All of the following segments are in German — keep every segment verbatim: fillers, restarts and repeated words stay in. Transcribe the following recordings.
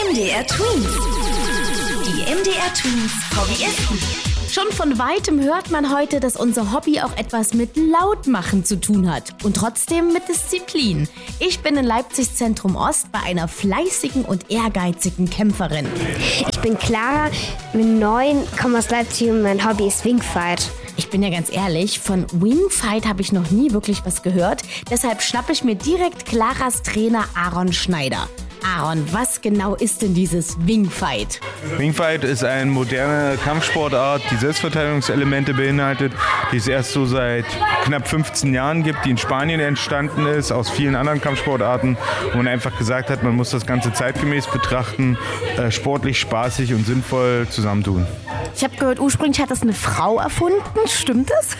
M D R Twins. Die M D R Twins Hobbyisten. Schon von weitem hört man heute, dass unser Hobby auch etwas mit Lautmachen zu tun hat und trotzdem mit Disziplin. Ich bin in Leipzigs Zentrum Ost bei einer fleißigen und ehrgeizigen Kämpferin. Ich bin Clara, bin neun, komme aus Leipzig und mein Hobby ist Wingfight. Ich bin ja ganz ehrlich, von Wingfight habe ich noch nie wirklich was gehört. Deshalb schnappe ich mir direkt Claras Trainer Aaron Schneider. Aaron, was genau ist denn dieses Wingfight? Wingfight ist eine moderne Kampfsportart, die Selbstverteidigungselemente beinhaltet, die es erst so seit knapp fünfzehn Jahren gibt, die in Spanien entstanden ist, aus vielen anderen Kampfsportarten, wo man einfach gesagt hat, man muss das Ganze zeitgemäß betrachten, äh, sportlich, spaßig und sinnvoll zusammentun. Ich habe gehört, ursprünglich hat das eine Frau erfunden, stimmt das?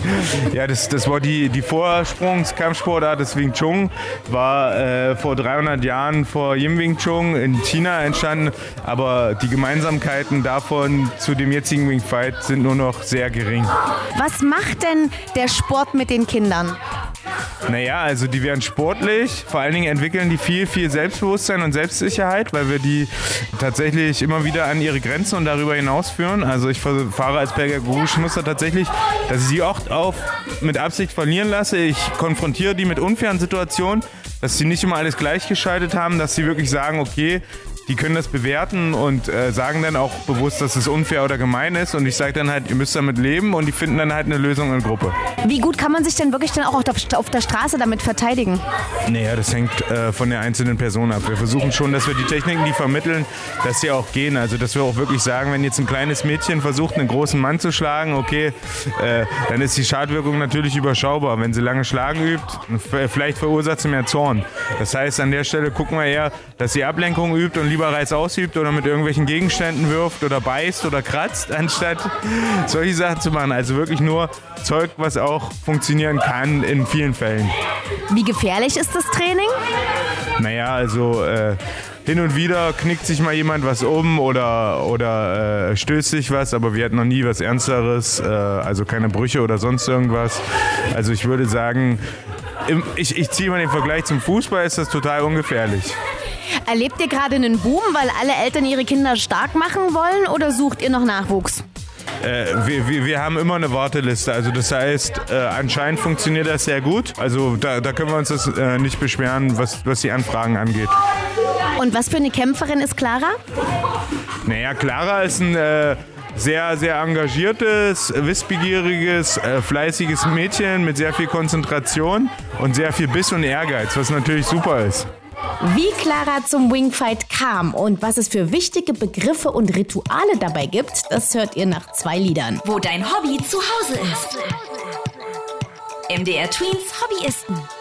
Ja, das, das war die, die Vorsprungskampfsportart des Wing Chun, war äh, vor dreihundert Jahren vor Yim Wing Chun in China entstanden, aber die Gemeinsamkeiten davon zu dem jetzigen Wing Fight sind nur noch sehr gering. Was macht denn der Sport mit den Kindern? Naja, also die werden sportlich, vor allen Dingen entwickeln die viel, viel Selbstbewusstsein und Selbstsicherheit, weil wir die tatsächlich immer wieder an ihre Grenzen und darüber hinaus führen. Also ich fahre als pädagogisches Muster tatsächlich, dass ich sie oft auf mit Absicht verlieren lasse. Ich konfrontiere die mit unfairen Situationen, dass sie nicht immer alles gleichgeschaltet haben, dass sie wirklich sagen, okay, die können das bewerten und äh, sagen dann auch bewusst, dass es unfair oder gemein ist. Und ich sage dann halt, ihr müsst damit leben und die finden dann halt eine Lösung in Gruppe. Wie gut kann man sich denn wirklich dann auch auf der Straße damit verteidigen? Naja, das hängt äh, von der einzelnen Person ab. Wir versuchen schon, dass wir die Techniken, die vermitteln, dass sie auch gehen. Also dass wir auch wirklich sagen, wenn jetzt ein kleines Mädchen versucht, einen großen Mann zu schlagen, okay, äh, dann ist die Schadwirkung natürlich überschaubar. Wenn sie lange Schlagen übt, vielleicht verursacht sie mehr Zorn. Das heißt, an der Stelle gucken wir eher, dass sie Ablenkung übt und lieber Reiz ausübt oder mit irgendwelchen Gegenständen wirft oder beißt oder kratzt, anstatt solche Sachen zu machen. Also wirklich nur Zeug, was auch funktionieren kann in vielen Fällen. Wie gefährlich ist das Training? Naja, also äh, hin und wieder knickt sich mal jemand was um oder, oder äh, stößt sich was, aber wir hatten noch nie was Ernsteres, äh, also keine Brüche oder sonst irgendwas. Also ich würde sagen, im, ich, ich ziehe mal den Vergleich zum Fußball, ist das total ungefährlich. Erlebt ihr gerade einen Boom, weil alle Eltern ihre Kinder stark machen wollen, oder sucht ihr noch Nachwuchs? Äh, wir, wir, wir haben immer eine Warteliste, also das heißt, äh, anscheinend funktioniert das sehr gut. Also da, da können wir uns das äh, nicht beschweren, was, was die Anfragen angeht. Und was für eine Kämpferin ist Clara? Naja, Clara ist ein äh, sehr, sehr engagiertes, wissbegieriges, äh, fleißiges Mädchen mit sehr viel Konzentration und sehr viel Biss und Ehrgeiz, was natürlich super ist. Wie Clara zum Wingfight kam und was es für wichtige Begriffe und Rituale dabei gibt, das hört ihr nach zwei Liedern. Wo dein Hobby zu Hause ist. M D R Twins Hobbyisten.